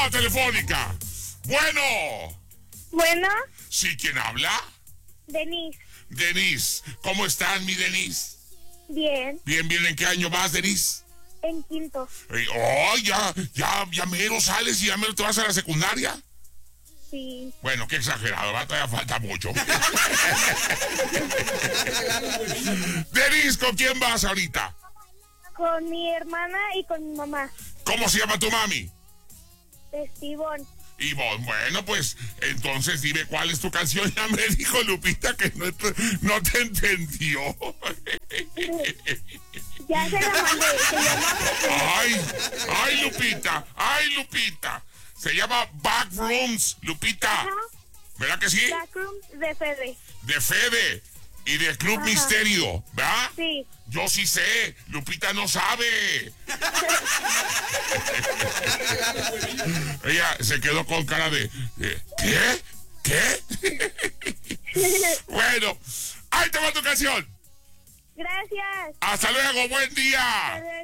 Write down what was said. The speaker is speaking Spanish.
llamada telefónica. Bueno. Bueno, ¿Sí, quién habla? Denise. Denise. ¿Cómo estás, mi Denise? Bien, Bien, bien. ¿En qué año vas, Denise? en quinto. Ya mero sales y ya mero te vas a la secundaria. Sí. Bueno, qué exagerado, ¿va? Todavía falta mucho. Denise, ¿con quién vas ahorita? Con mi hermana y con mi mamá. ¿Cómo se llama tu mami? Estivón. Ivonne, bueno, pues entonces dime cuál es tu canción. Ya me dijo Lupita que no te entendió. Ya se la mandé. Se llama... Ay, Lupita. Se llama Backrooms, Lupita. Ajá. ¿Verdad que sí? Backrooms de Fede. De Fede y de Club Ajá. Misterio, ¿verdad? Sí. Yo sí sé, Lupita no sabe. Ella se quedó con cara de ¿qué? Bueno, ahí te va tu canción. Gracias. Hasta luego, buen día. Hasta luego.